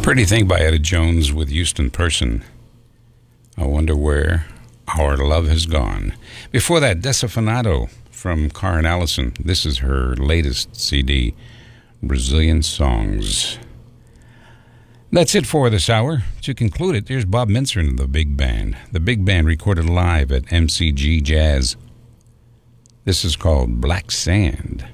Pretty thing by Etta Jones with Houston Person. I wonder where our love has gone. Before that, Desafinado from Karen Allison. This is her latest CD, Brazilian Songs. That's it for this hour. To conclude it, here's Bob Mintzer and the Big Band. The Big Band recorded live at MCG Jazz. This is called Black Sand.